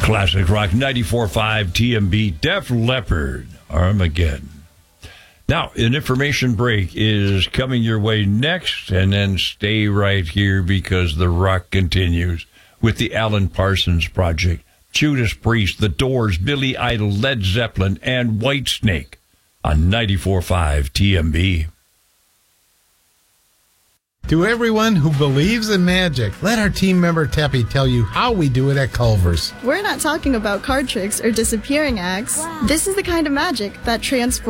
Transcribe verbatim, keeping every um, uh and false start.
Classic Rock ninety-four point five T M B, Def Leppard, Armageddon. Now, an information break is coming your way next, and then stay right here because the rock continues with the Alan Parsons Project, Judas Priest, The Doors, Billy Idol, Led Zeppelin, and Whitesnake on ninety-four point five T M B. To everyone who believes in magic, let our team member Teppy tell you how we do it at Culver's. We're not talking about card tricks or disappearing acts. Wow. This is the kind of magic that transforms